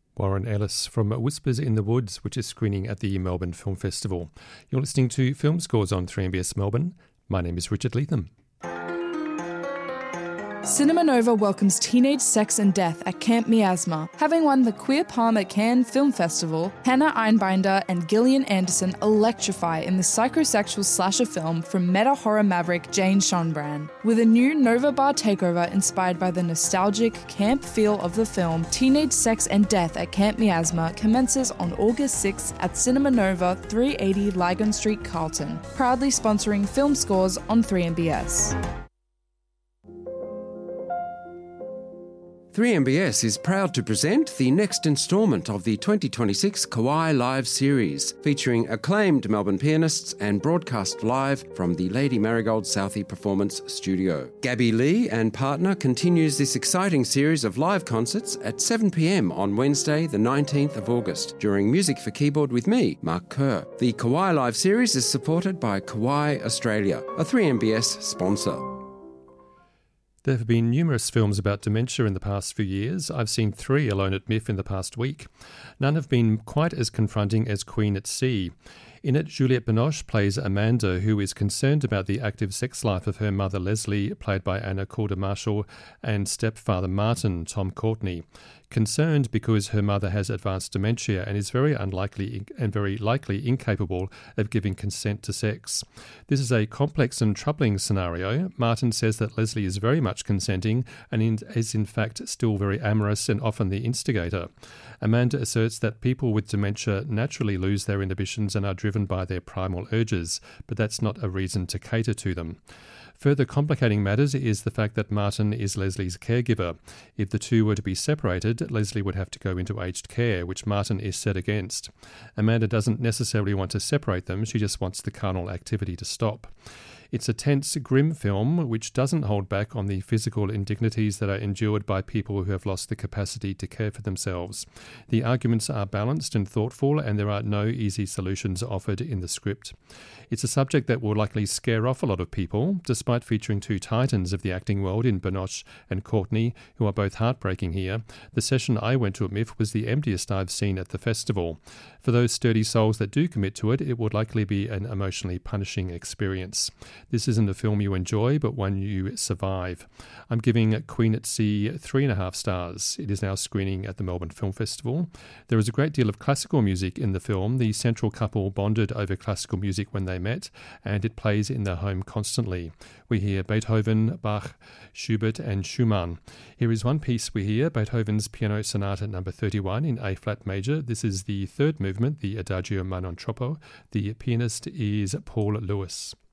Warren Ellis from Whispers in the Woods, which is screening at the Melbourne Film Festival. You're listening to Film Scores on 3MBS Melbourne. My name is Richard Leatham. Cinema Nova welcomes Teenage Sex and Death at Camp Miasma. Having won the Queer Palm at Cannes Film Festival, Hannah Einbinder and Gillian Anderson electrify in the psychosexual slasher film from meta-horror maverick Jane Schonbrand. With a new Nova Bar takeover inspired by the nostalgic camp feel of the film, Teenage Sex and Death at Camp Miasma commences on August 6th at Cinema Nova, 380 Lygon Street, Carlton, proudly sponsoring Film Scores on 3MBS. 3MBS is proud to present the next instalment of the 2026 Kauai Live series, featuring acclaimed Melbourne pianists and broadcast live from the Lady Marigold Southey Performance Studio. Gabby Lee and partner continues this exciting series of live concerts at 7 p.m. on Wednesday, the 19th of August, during Music for Keyboard with me, Mark Kerr. The Kauai Live series is supported by Kauai Australia, a 3MBS sponsor. There have been numerous films about dementia in the past few years. I've seen 3 alone at MIF in the past week. None have been quite as confronting as Queen at Sea. In it, Juliette Binoche plays Amanda, who is concerned about the active sex life of her mother Leslie, played by Anna Calder Marshall, and stepfather Martin, Tom Courtney. Concerned because her mother has advanced dementia and is very likely incapable of giving consent to sex. This is a complex and troubling scenario. Martin says that Leslie is very much consenting and is in fact still very amorous and often the instigator. Amanda asserts that people with dementia naturally lose their inhibitions and are driven by their primal urges, but that's not a reason to cater to them. Further complicating matters is the fact that Martin is Leslie's caregiver. If the two were to be separated, Leslie would have to go into aged care, which Martin is set against. Amanda doesn't necessarily want to separate them, she just wants the carnal activity to stop. It's a tense, grim film which doesn't hold back on the physical indignities that are endured by people who have lost the capacity to care for themselves. The arguments are balanced and thoughtful, and there are no easy solutions offered in the script. It's a subject that will likely scare off a lot of people, despite featuring 2 titans of the acting world in Binoche and Courtney, who are both heartbreaking here. The session I went to at MIF was the emptiest I've seen at the festival. For those sturdy souls that do commit to it, it would likely be an emotionally punishing experience. This isn't a film you enjoy, but one you survive. I'm giving Queen at Sea 3.5 stars. It is now screening at the Melbourne Film Festival. There is a great deal of classical music in the film. The central couple bonded over classical music when they met, and it plays in their home constantly. We hear Beethoven, Bach, Schubert and Schumann. Here is one piece we hear, Beethoven's Piano Sonata No. 31 in A-flat major. This is the third movement, the Adagio ma non troppo. The pianist is Paul Lewis.